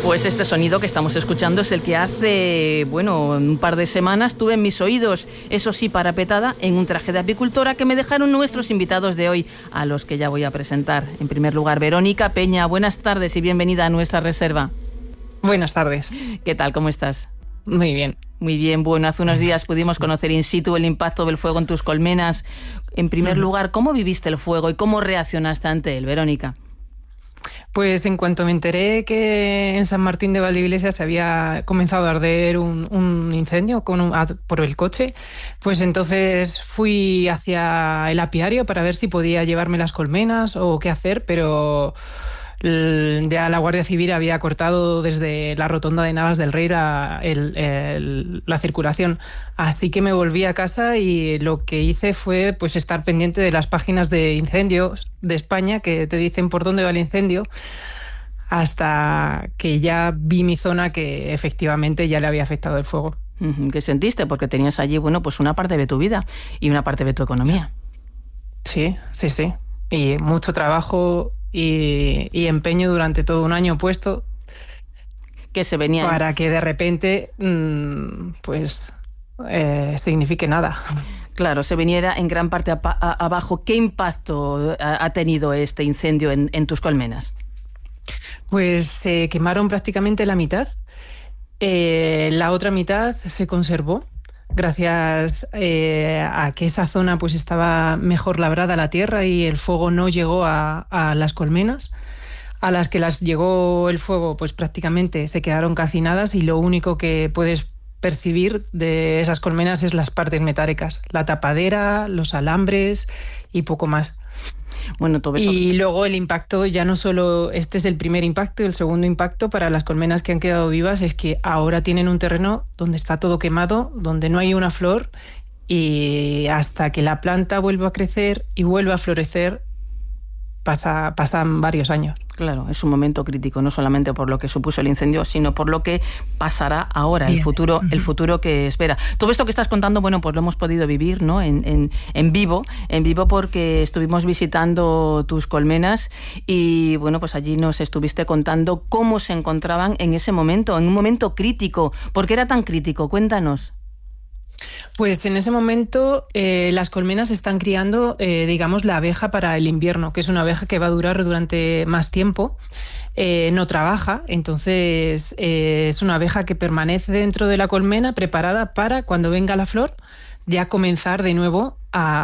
Pues este sonido que estamos escuchando es el que hace, un par de semanas tuve en mis oídos, eso sí, parapetada en un traje de apicultora que me dejaron nuestros invitados de hoy, a los que ya voy a presentar. En primer lugar, Verónica Peña, buenas tardes y bienvenida a nuestra reserva. Buenas tardes. ¿Qué tal? ¿Cómo estás? Muy bien. Muy bien, bueno, hace unos días pudimos conocer in situ el impacto del fuego en tus colmenas. En primer lugar, ¿cómo viviste el fuego y cómo reaccionaste ante él, Verónica? Pues en cuanto me enteré que en San Martín de Valdeiglesias se había comenzado a arder un incendio por el coche, pues entonces fui hacia el apiario para ver si podía llevarme las colmenas o qué hacer, pero ya la Guardia Civil había cortado desde la rotonda de Navas del Rey la circulación. Así que me volví a casa y lo que hice fue pues estar pendiente de las páginas de incendios de España que te dicen por dónde va el incendio, hasta que ya vi mi zona que efectivamente ya le había afectado el fuego. ¿Qué sentiste? Porque tenías allí, pues una parte de tu vida y una parte de tu economía. Sí. Y mucho trabajo y empeño durante todo un año puesto que se venía para que de repente signifique nada. Claro, se viniera en gran parte abajo. ¿Qué impacto ha tenido este incendio en tus colmenas? Pues se quemaron prácticamente la mitad. La otra mitad se conservó gracias a que esa zona pues estaba mejor labrada la tierra y el fuego no llegó a las colmenas. A las que las llegó el fuego pues prácticamente se quedaron calcinadas y lo único que puedes percibir de esas colmenas es las partes metálicas, la tapadera, los alambres y poco más. Bueno, todo eso. Y luego el impacto, ya no solo este es el primer impacto, el segundo impacto para las colmenas que han quedado vivas es que ahora tienen un terreno donde está todo quemado, donde no hay una flor, y hasta que la planta vuelva a crecer y vuelva a florecer pasan varios años. Claro, es un momento crítico, no solamente por lo que supuso el incendio, sino por lo que pasará ahora, el futuro que espera. Todo esto que estás contando, pues lo hemos podido vivir, ¿no? En vivo porque estuvimos visitando tus colmenas y, pues allí nos estuviste contando cómo se encontraban en ese momento, en un momento crítico. ¿Por qué era tan crítico? Cuéntanos. Pues en ese momento las colmenas están criando, la abeja para el invierno, que es una abeja que va a durar durante más tiempo, no trabaja, entonces es una abeja que permanece dentro de la colmena preparada para cuando venga la flor ya comenzar de nuevo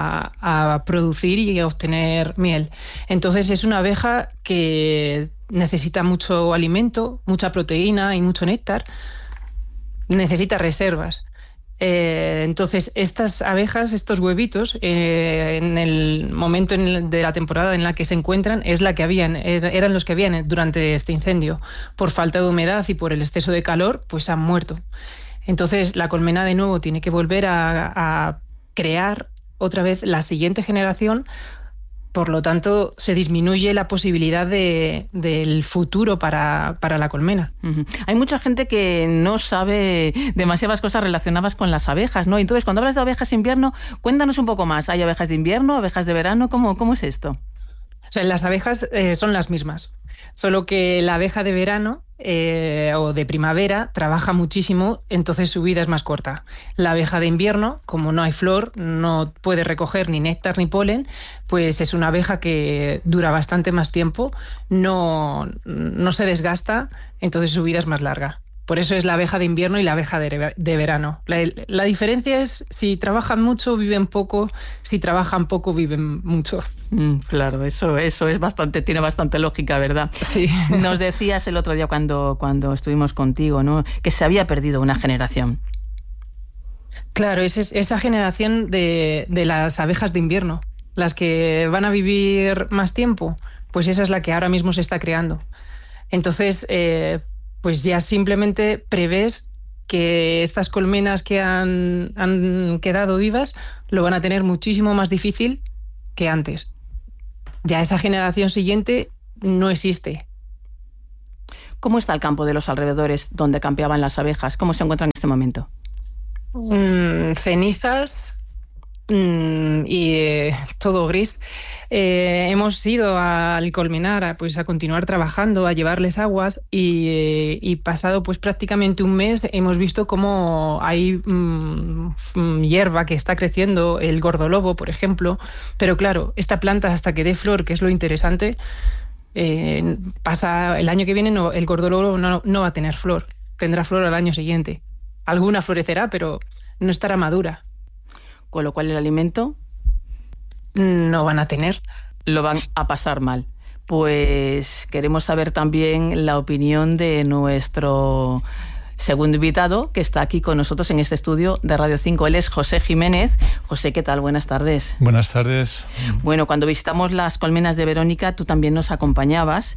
a producir y a obtener miel. Entonces es una abeja que necesita mucho alimento, mucha proteína y mucho néctar, necesita reservas. Entonces estas abejas, estos huevitos, en el momento de la temporada en la que se encuentran es la que eran los que habían durante este incendio. Por falta de humedad y por el exceso de calor, pues han muerto. Entonces la colmena de nuevo tiene que volver a crear otra vez la siguiente generación. Por lo tanto, se disminuye la posibilidad del futuro para la colmena. Uh-huh. Hay mucha gente que no sabe demasiadas cosas relacionadas con las abejas, ¿no? Entonces, cuando hablas de abejas de invierno, cuéntanos un poco más. ¿Hay abejas de invierno, abejas de verano? ¿Cómo es esto? O sea, las abejas son las mismas, solo que la abeja de verano o de primavera trabaja muchísimo, entonces su vida es más corta. La abeja de invierno, como no hay flor, no puede recoger ni néctar ni polen, pues es una abeja que dura bastante más tiempo, no se desgasta, entonces su vida es más larga. Por eso es la abeja de invierno y la abeja de verano. La diferencia es si trabajan mucho, viven poco, si trabajan poco, viven mucho. Claro, eso es tiene bastante lógica, ¿verdad? Sí. Nos decías el otro día cuando estuvimos contigo, ¿no?, que se había perdido una generación. Claro, es esa generación de las abejas de invierno, las que van a vivir más tiempo, pues esa es la que ahora mismo se está creando. Entonces, pues ya simplemente prevés que estas colmenas que han quedado vivas lo van a tener muchísimo más difícil que antes. Ya esa generación siguiente no existe. ¿Cómo está el campo de los alrededores donde campeaban las abejas? ¿Cómo se encuentra en este momento? Cenizas todo gris. Hemos ido al colmenar a continuar trabajando, a llevarles aguas y pasado pues prácticamente un mes hemos visto cómo hay hierba que está creciendo, el gordolobo, por ejemplo, pero claro, esta planta hasta que dé flor, que es lo interesante, pasa el año que viene, el gordolobo no va a tener flor, tendrá flor al año siguiente. Alguna florecerá, pero no estará madura. Con lo cual el alimento no van a tener. Lo van a pasar mal. Pues queremos saber también la opinión de nuestro segundo invitado, que está aquí con nosotros en este estudio de Radio 5. Él es José Jiménez. José, ¿qué tal? Buenas tardes. Buenas tardes. Bueno, cuando visitamos las colmenas de Verónica, tú también nos acompañabas.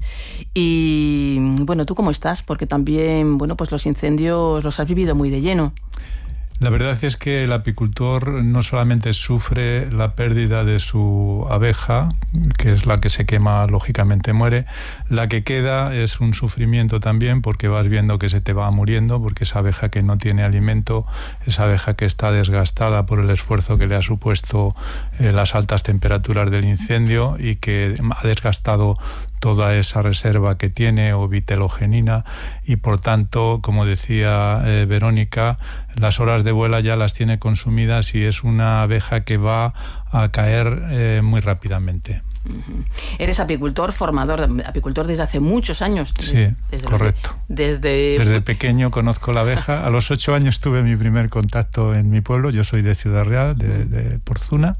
Y bueno, ¿tú cómo estás? Porque también, bueno, pues los incendios los has vivido muy de lleno. La verdad es que el apicultor no solamente sufre la pérdida de su abeja, que es la que se quema, lógicamente muere, la que queda es un sufrimiento también, porque vas viendo que se te va muriendo, porque esa abeja que no tiene alimento, esa abeja que está desgastada por el esfuerzo que le ha supuesto las altas temperaturas del incendio y que ha desgastado toda esa reserva que tiene o vitelogenina, y por tanto, como decía Verónica, las horas de vuela ya las tiene consumidas y es una abeja que va a caer muy rápidamente. Eres apicultor, formador, apicultor desde hace muchos años. Sí, correcto. Desde pequeño conozco la abeja. A los 8 años tuve mi primer contacto en mi pueblo. Yo soy de Ciudad Real, de Porzuna.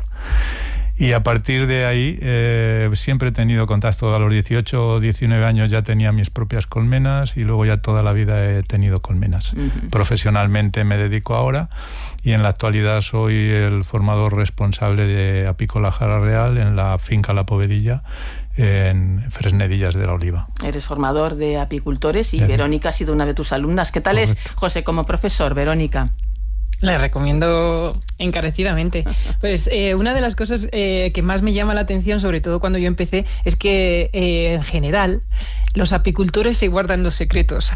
Y a partir de ahí siempre he tenido contacto. A los 18 o 19 años ya tenía mis propias colmenas y luego ya toda la vida he tenido colmenas. Profesionalmente me dedico ahora y en la actualidad soy el formador responsable de Apícola Jara Real en la finca La Povedilla, en Fresnedillas de la Oliva. Eres formador de apicultores y Verónica ha sido una de tus alumnas. ¿Qué tal es, José, como profesor, Verónica? Le recomiendo encarecidamente. Pues una de las cosas que más me llama la atención, sobre todo cuando yo empecé, es que en general los apicultores se guardan los secretos.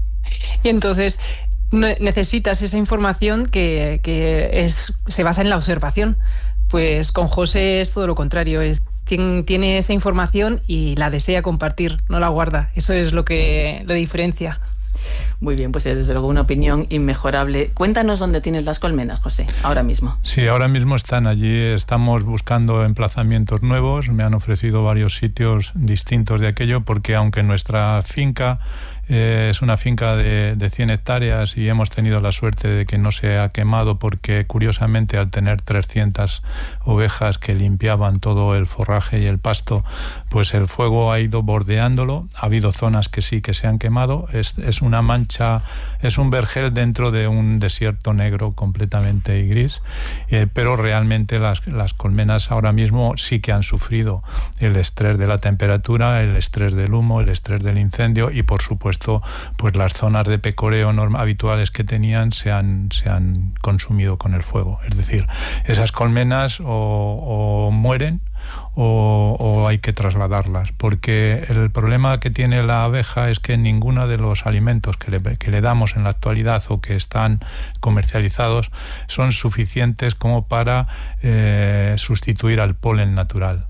Y entonces necesitas esa información que se basa en la observación. Pues con José es todo lo contrario, tiene esa información y la desea compartir, no la guarda. Eso es lo que lo diferencia. Muy bien, pues desde luego una opinión inmejorable. Cuéntanos dónde tienes las colmenas, José, ahora mismo. Sí, ahora mismo están allí, estamos buscando emplazamientos nuevos, me han ofrecido varios sitios distintos de aquello, porque aunque nuestra finca es una finca de 100 hectáreas y hemos tenido la suerte de que no se ha quemado, porque curiosamente al tener 300 ovejas que limpiaban todo el forraje y el pasto, pues el fuego ha ido bordeándolo. Ha habido zonas que sí que se han quemado, es una mancha, es un vergel dentro de un desierto negro completamente gris, pero realmente las colmenas ahora mismo sí que han sufrido el estrés de la temperatura, el estrés del humo, el estrés del incendio y por supuesto pues las zonas de pecoreo habituales que tenían se han consumido con el fuego. Es decir, esas colmenas o mueren o hay que trasladarlas, porque el problema que tiene la abeja es que ninguno de los alimentos que le damos en la actualidad o que están comercializados son suficientes como para sustituir al polen natural.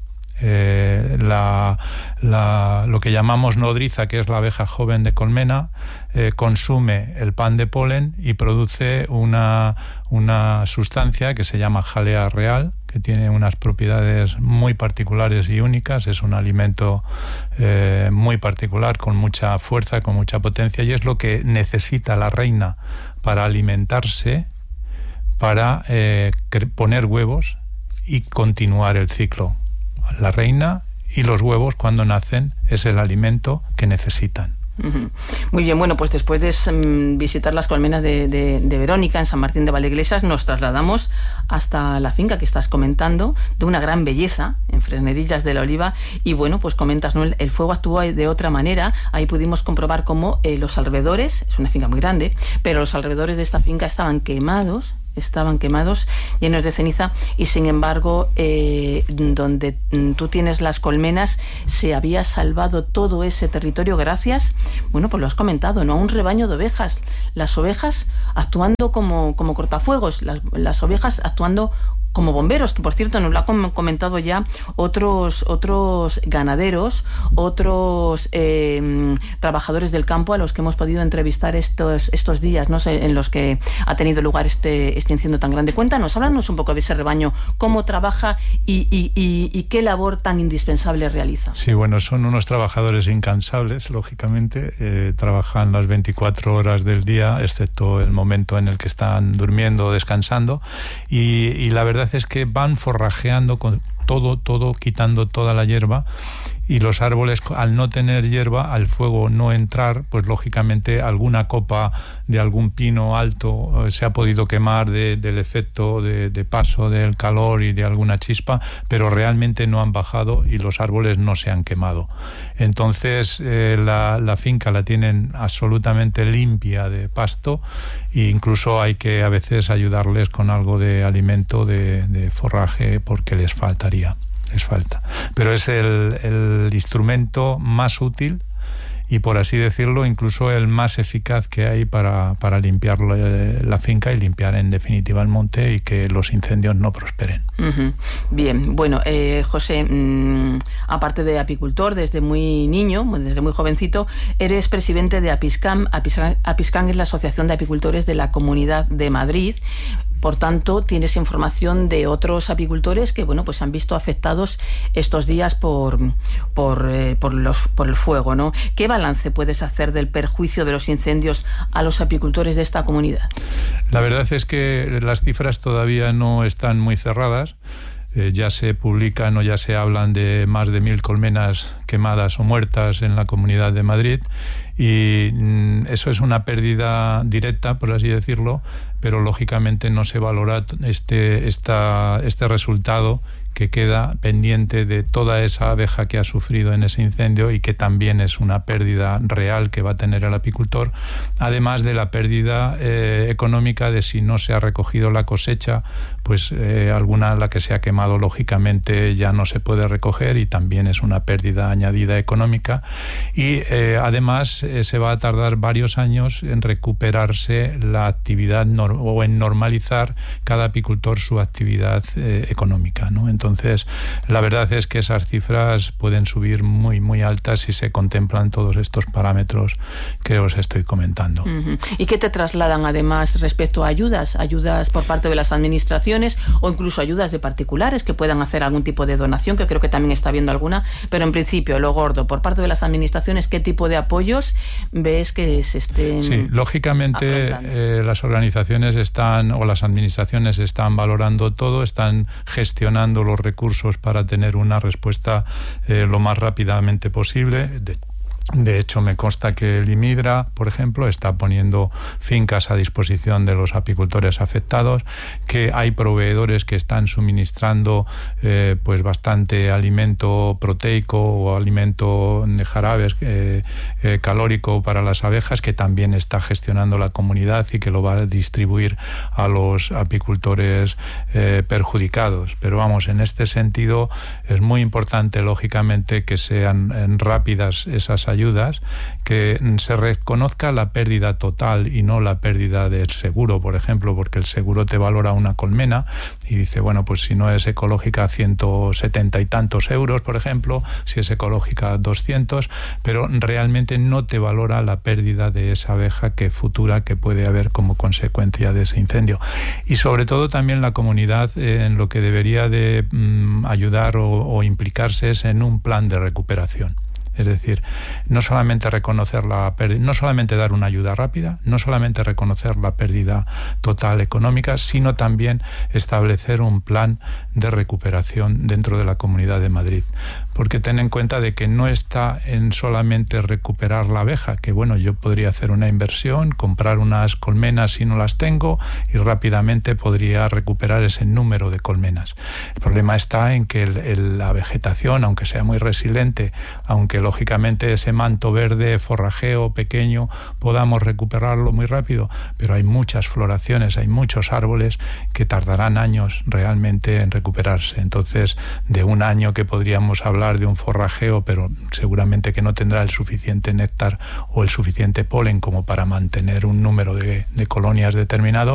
Lo que llamamos nodriza, que es la abeja joven de colmena, consume el pan de polen y produce una sustancia que se llama jalea real, que tiene unas propiedades muy particulares y únicas. Es un alimento muy particular, con mucha fuerza, con mucha potencia, y es lo que necesita la reina para alimentarse, para poner huevos y continuar el ciclo. La reina y los huevos, cuando nacen, es el alimento que necesitan. Muy bien, bueno, pues después de visitar las colmenas de Verónica en San Martín de Valdeiglesias, nos trasladamos hasta la finca que estás comentando, de una gran belleza, en Fresnedillas de la Oliva, y bueno, pues comentas, ¿no? El fuego actuó de otra manera. Ahí pudimos comprobar cómo los alrededores, es una finca muy grande, pero los alrededores de esta finca estaban quemados, llenos de ceniza, y sin embargo donde tú tienes las colmenas se había salvado todo ese territorio gracias, bueno, pues lo has comentado, ¿no?, a un rebaño de ovejas, las ovejas actuando como cortafuegos, las ovejas actuando como bomberos, que por cierto nos lo han comentado ya otros ganaderos, otros trabajadores del campo a los que hemos podido entrevistar estos días, ¿no? En los que ha tenido lugar este incendio tan grande. Cuéntanos, háblanos un poco de ese rebaño, cómo trabaja y qué labor tan indispensable realiza. Sí, bueno, son unos trabajadores incansables, lógicamente, trabajan las 24 horas del día, excepto el momento en el que están durmiendo o descansando, y la verdad es que van forrajeando con todo, quitando toda la hierba, y los árboles, al no tener hierba, al fuego no entrar, pues lógicamente alguna copa de algún pino alto se ha podido quemar del efecto de paso del calor y de alguna chispa, pero realmente no han bajado y los árboles no se han quemado. Entonces la finca la tienen absolutamente limpia de pasto, e incluso hay que a veces ayudarles con algo de alimento, de forraje, porque les falta. Pero es el instrumento más útil y, por así decirlo, incluso el más eficaz que hay para limpiar la finca y limpiar en definitiva el monte y que los incendios no prosperen. Uh-huh. Bien, bueno, José, aparte de apicultor, desde muy niño, desde muy jovencito, eres presidente de Apiscam. Apiscam es la Asociación de Apicultores de la Comunidad de Madrid. Por tanto, tienes información de otros apicultores que, bueno, pues han visto afectados estos días por el fuego, ¿no? ¿Qué balance puedes hacer del perjuicio de los incendios a los apicultores de esta comunidad? La verdad es que las cifras todavía no están muy cerradas. Ya se publican o ya se hablan de más de 1.000 colmenas quemadas o muertas en la Comunidad de Madrid, y eso es una pérdida directa, por así decirlo, pero lógicamente no se valora este resultado que queda pendiente de toda esa abeja que ha sufrido en ese incendio y que también es una pérdida real que va a tener el apicultor, además de la pérdida económica de si no se ha recogido la cosecha, pues alguna, la que se ha quemado, lógicamente ya no se puede recoger y también es una pérdida añadida económica, y además se va a tardar varios años en recuperarse la actividad o en normalizar cada apicultor su actividad económica, ¿no? Entonces, la verdad es que esas cifras pueden subir muy, muy altas si se contemplan todos estos parámetros que os estoy comentando. Uh-huh. ¿Y qué te trasladan además respecto a ayudas? ¿Ayudas por parte de las administraciones o incluso ayudas de particulares que puedan hacer algún tipo de donación, que creo que también está habiendo alguna? Pero en principio, lo gordo, por parte de las administraciones, ¿qué tipo de apoyos ves que se estén Sí, lógicamente las organizaciones las administraciones están valorando todo, están gestionando los recursos para tener una respuesta lo más rápidamente posible. De hecho, me consta que el IMIDRA, por ejemplo, está poniendo fincas a disposición de los apicultores afectados, que hay proveedores que están suministrando pues bastante alimento proteico o alimento de jarabes calórico para las abejas, que también está gestionando la comunidad y que lo va a distribuir a los apicultores perjudicados. Pero vamos, en este sentido es muy importante, lógicamente, que sean rápidas esas ayudas, que se reconozca la pérdida total y no la pérdida del seguro, por ejemplo, porque el seguro te valora una colmena y dice, bueno, pues si no es ecológica 170 y tantos euros, por ejemplo, si es ecológica 200, pero realmente no te valora la pérdida de esa abeja futura que puede haber como consecuencia de ese incendio. Y sobre todo también la comunidad en lo que debería de ayudar o implicarse es en un plan de recuperación. Es decir, no solamente reconocer la pérdida, no solamente dar una ayuda rápida, no solamente reconocer la pérdida total económica, sino también establecer un plan de recuperación dentro de la Comunidad de Madrid. Porque ten en cuenta de que no está en solamente recuperar la abeja, que bueno, yo podría hacer una inversión, comprar unas colmenas si no las tengo y rápidamente podría recuperar ese número de colmenas. El problema está en que la vegetación, aunque sea muy resiliente, aunque lógicamente ese manto verde forrajeo pequeño podamos recuperarlo muy rápido, pero hay muchas floraciones, hay muchos árboles que tardarán años realmente en recuperarse. Entonces, de un año que podríamos hablar de un forrajeo, pero seguramente que no tendrá el suficiente néctar o el suficiente polen como para mantener un número de colonias determinado,